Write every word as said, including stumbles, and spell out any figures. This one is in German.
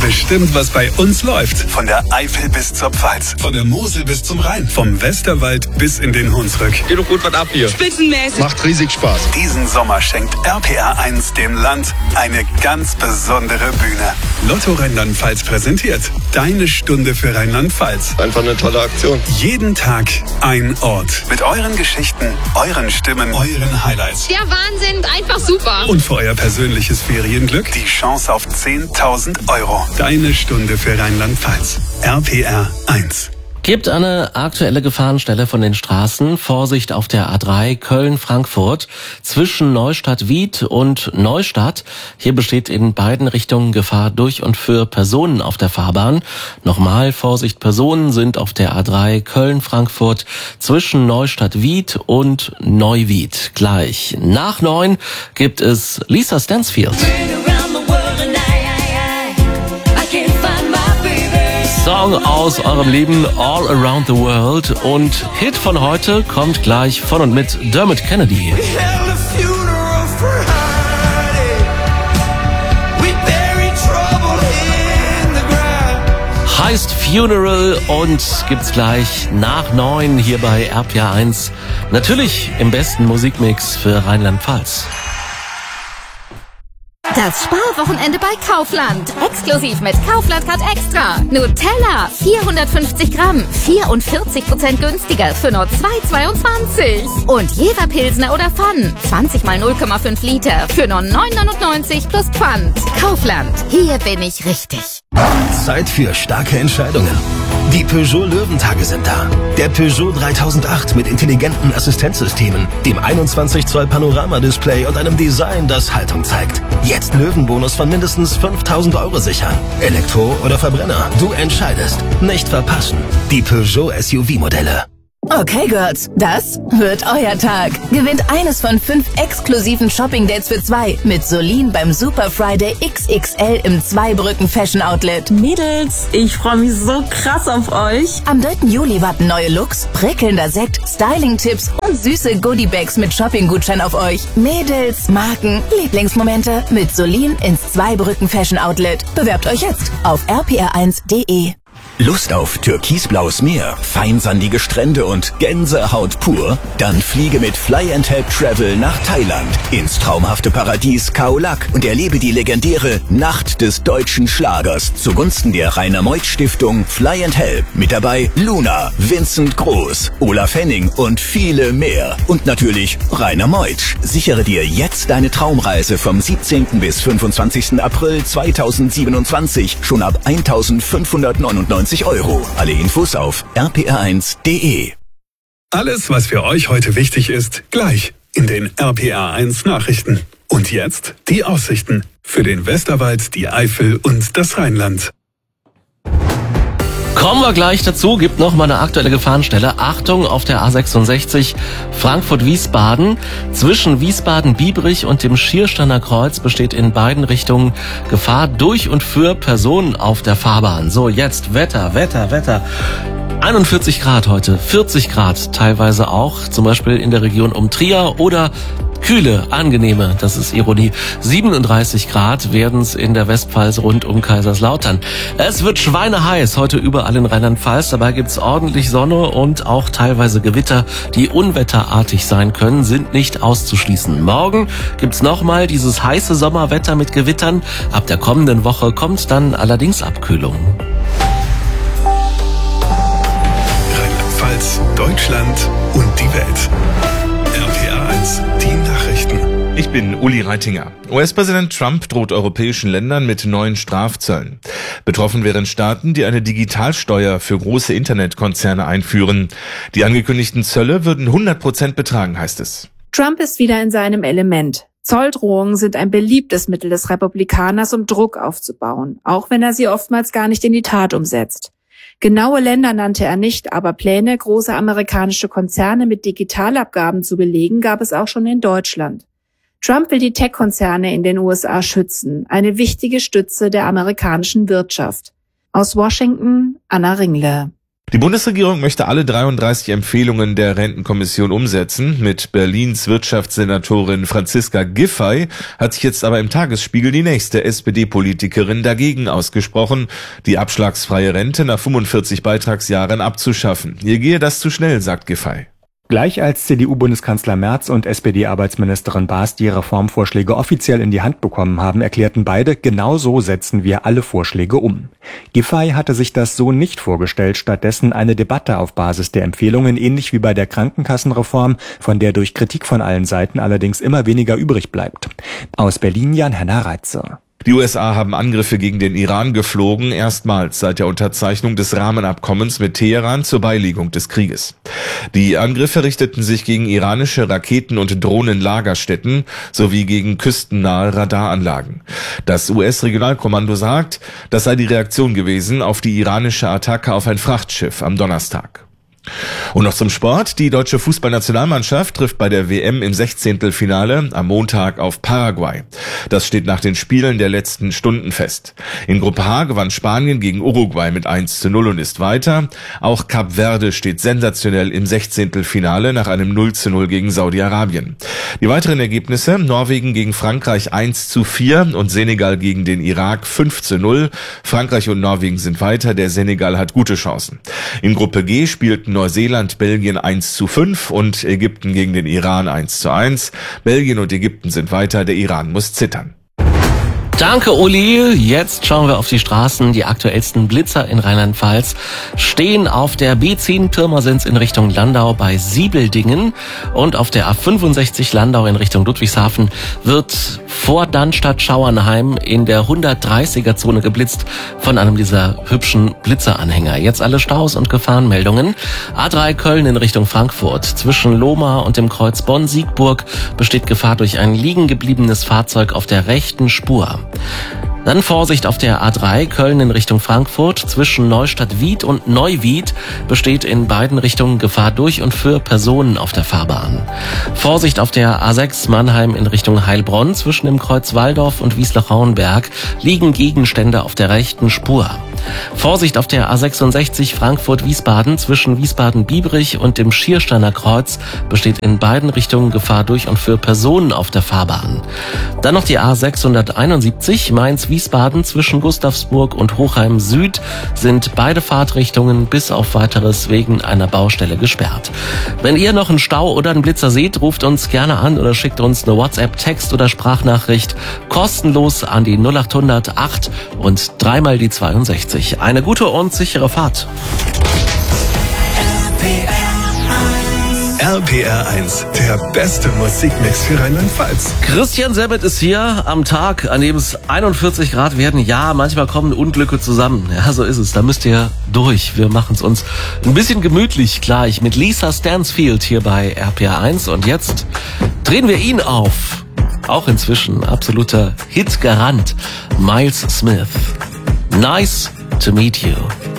bestimmt, was bei uns läuft. Von der Eifel bis zur Pfalz. Von der Mosel bis zum Rhein. Vom Westerwald bis in den Hunsrück. Geht doch gut was ab hier. Spitzenmäßig. Macht riesig Spaß. Diesen Sommer schenkt R P R eins dem Land eine ganz besondere Bühne. Lotto Rheinland-Pfalz präsentiert Deine Stunde für Rheinland-Pfalz. Einfach eine tolle Aktion. Jeden Tag ein Ort. Mit euren Geschichten, euren Stimmen, euren Highlights. Der Wahnsinn, einfach super. Und für euer persönliches Ferienglück die Chance auf zehntausend Euro. Deine Stunde für Rheinland-Pfalz. R P R eins. Gibt eine aktuelle Gefahrenstelle von den Straßen. Vorsicht auf der A drei Köln-Frankfurt zwischen Neustadt-Wied und Neustadt. Hier besteht in beiden Richtungen Gefahr durch und für Personen auf der Fahrbahn. Nochmal Vorsicht, Personen sind auf der A drei Köln-Frankfurt zwischen Neustadt-Wied und Neuwied. Gleich nach neun gibt es Lisa Stansfield. Song aus eurem Leben, All Around the World. Und Hit von heute kommt gleich von und mit Dermot Kennedy. Heißt Funeral und gibt's gleich nach neun hier bei R P R eins. Natürlich im besten Musikmix für Rheinland-Pfalz. Das Sparwochenende bei Kaufland. Exklusiv mit Kaufland Card Extra. Nutella vierhundertfünfzig Gramm, vierundvierzig Prozent günstiger für nur zwei Euro zweiundzwanzig. Und Jever Pilsner oder Pfann, zwanzig mal null Komma fünf Liter für nur neun Euro neunundneunzig plus Pfand. Kaufland, hier bin ich richtig. Zeit für starke Entscheidungen. Die Peugeot Löwentage sind da. Der Peugeot dreitausendacht mit intelligenten Assistenzsystemen, dem einundzwanzig Zoll Panoramadisplay und einem Design, das Haltung zeigt. Jetzt Löwenbonus von mindestens fünftausend Euro sichern. Elektro oder Verbrenner, du entscheidest. Nicht verpassen. Die Peugeot S U V-Modelle. Okay, Girls, das wird euer Tag. Gewinnt eines von fünf exklusiven Shopping-Dates für zwei mit Solin beim Super Friday X X L im Zweibrücken Fashion Outlet. Mädels, ich freue mich so krass auf euch. Am dritten Juli warten neue Looks, prickelnder Sekt, Styling-Tipps und süße Goodie-Bags mit Shopping-Gutschein auf euch. Mädels, Marken, Lieblingsmomente mit Solin ins Zweibrücken Fashion Outlet. Bewerbt euch jetzt auf r p r eins punkt d e. Lust auf türkisblaues Meer, feinsandige Strände und Gänsehaut pur? Dann fliege mit Fly and Help Travel nach Thailand ins traumhafte Paradies Khao Lak und erlebe die legendäre Nacht des deutschen Schlagers zugunsten der Rainer Meuth Stiftung Fly and Help. Mit dabei Luna, Vincent Groß, Olaf Henning und viele mehr. Und natürlich Rainer Meuth. Sichere dir jetzt deine Traumreise vom siebzehnten bis fünfundzwanzigsten April zweitausendsiebenundzwanzig schon ab eintausendfünfhundertneunundneunzig Euro. Alle Infos auf r p r eins punkt d e. Alles, was für euch heute wichtig ist, gleich in den R P R eins Nachrichten. Und jetzt die Aussichten für den Westerwald, die Eifel und das Rheinland. Kommen wir gleich dazu, gibt noch mal eine aktuelle Gefahrenstelle. Achtung auf der A sechsundsechzig Frankfurt-Wiesbaden. Zwischen Wiesbaden-Biebrich und dem Schiersteiner Kreuz besteht in beiden Richtungen Gefahr durch und für Personen auf der Fahrbahn. So, jetzt Wetter, Wetter, Wetter. einundvierzig Grad heute, vierzig Grad teilweise auch, zum Beispiel in der Region um Trier oder kühle, angenehme, das ist Ironie, siebenunddreißig Grad werden es in der Westpfalz rund um Kaiserslautern. Es wird schweineheiß heute überall in Rheinland-Pfalz, dabei gibt's ordentlich Sonne und auch teilweise Gewitter, die unwetterartig sein können, sind nicht auszuschließen. Morgen gibt's nochmal dieses heiße Sommerwetter mit Gewittern, ab der kommenden Woche kommt dann allerdings Abkühlung. Rheinland-Pfalz, Deutschland und die Welt. R P R eins, die Nachrichten. Ich bin Uli Reitinger. U S-Präsident Trump droht europäischen Ländern mit neuen Strafzöllen. Betroffen wären Staaten, die eine Digitalsteuer für große Internetkonzerne einführen. Die angekündigten Zölle würden hundert Prozent betragen, heißt es. Trump ist wieder in seinem Element. Zolldrohungen sind ein beliebtes Mittel des Republikaners, um Druck aufzubauen, auch wenn er sie oftmals gar nicht in die Tat umsetzt. Genaue Länder nannte er nicht, aber Pläne, große amerikanische Konzerne mit Digitalabgaben zu belegen, gab es auch schon in Deutschland. Trump will die Tech-Konzerne in den U S A schützen, eine wichtige Stütze der amerikanischen Wirtschaft. Aus Washington, Anna Ringle. Die Bundesregierung möchte alle dreiunddreißig Empfehlungen der Rentenkommission umsetzen. Mit Berlins Wirtschaftssenatorin Franziska Giffey hat sich jetzt aber im Tagesspiegel die nächste S P D-Politikerin dagegen ausgesprochen, die abschlagsfreie Rente nach fünfundvierzig Beitragsjahren abzuschaffen. Ihr gehe das zu schnell, sagt Giffey. Gleich als C D U-Bundeskanzler Merz und S P D-Arbeitsministerin Baas die Reformvorschläge offiziell in die Hand bekommen haben, erklärten beide, genau so setzen wir alle Vorschläge um. Giffey hatte sich das so nicht vorgestellt, stattdessen eine Debatte auf Basis der Empfehlungen, ähnlich wie bei der Krankenkassenreform, von der durch Kritik von allen Seiten allerdings immer weniger übrig bleibt. Aus Berlin Jan-Henner Reitze. Die U S A haben Angriffe gegen den Iran geflogen, erstmals seit der Unterzeichnung des Rahmenabkommens mit Teheran zur Beilegung des Krieges. Die Angriffe richteten sich gegen iranische Raketen- und Drohnenlagerstätten sowie gegen küstennahe Radaranlagen. Das U S-Regionalkommando sagt, das sei die Reaktion gewesen auf die iranische Attacke auf ein Frachtschiff am Donnerstag. Und noch zum Sport. Die deutsche Fußballnationalmannschaft trifft bei der W M im Sechzehntelfinale am Montag auf Paraguay. Das steht nach den Spielen der letzten Stunden fest. In Gruppe H gewann Spanien gegen Uruguay mit eins zu null und ist weiter. Auch Kap Verde steht sensationell im Sechzehntelfinale nach einem null zu null gegen Saudi-Arabien. Die weiteren Ergebnisse: Norwegen gegen Frankreich eins zu vier und Senegal gegen den Irak fünf zu null. Frankreich und Norwegen sind weiter, der Senegal hat gute Chancen. In Gruppe G spielten Neuseeland, Belgien eins zu fünf und Ägypten gegen den Iran eins zu eins. Belgien und Ägypten sind weiter, der Iran muss zittern. Danke, Uli. Jetzt schauen wir auf die Straßen. Die aktuellsten Blitzer in Rheinland-Pfalz stehen auf der B zehn Pirmasens in Richtung Landau bei Siebeldingen und auf der A fünfundsechzig Landau in Richtung Ludwigshafen wird vor Dannstatt-Schauernheim in der hundertdreißiger Zone geblitzt von einem dieser hübschen Blitzeranhänger. Jetzt alle Staus und Gefahrenmeldungen. A drei Köln in Richtung Frankfurt. Zwischen Lohmar und dem Kreuz Bonn-Siegburg besteht Gefahr durch ein liegen gebliebenes Fahrzeug auf der rechten Spur. Dann Vorsicht auf der A drei Köln in Richtung Frankfurt. Zwischen Neustadt-Wied und Neuwied besteht in beiden Richtungen Gefahr durch und für Personen auf der Fahrbahn. Vorsicht auf der A sechs Mannheim in Richtung Heilbronn. Zwischen dem Kreuz Walldorf und Wiesloch-Rauenberg liegen Gegenstände auf der rechten Spur. Vorsicht auf der A sechsundsechzig Frankfurt-Wiesbaden. Zwischen Wiesbaden-Biebrich und dem Schiersteiner Kreuz besteht in beiden Richtungen Gefahr durch und für Personen auf der Fahrbahn. Dann noch die A sechshunderteinundsiebzig Mainz-Wiesbaden. Zwischen Gustavsburg und Hochheim Süd sind beide Fahrtrichtungen bis auf weiteres wegen einer Baustelle gesperrt. Wenn ihr noch einen Stau oder einen Blitzer seht, ruft uns gerne an oder schickt uns eine WhatsApp, Text oder Sprachnachricht kostenlos an die null achthundert acht und dreimal die zweiundsechzig. Eine gute und sichere Fahrt. R P R eins, der beste Musikmix für Rheinland-Pfalz. Christian Semmet ist hier am Tag, an dem es einundvierzig Grad werden. Ja, manchmal kommen Unglücke zusammen. Ja, so ist es. Da müsst ihr durch. Wir machen es uns ein bisschen gemütlich gleich mit Lisa Stansfield hier bei R P R eins. Und jetzt drehen wir ihn auf. Auch inzwischen absoluter Hitgarant. Miles Smith. Nice to meet you.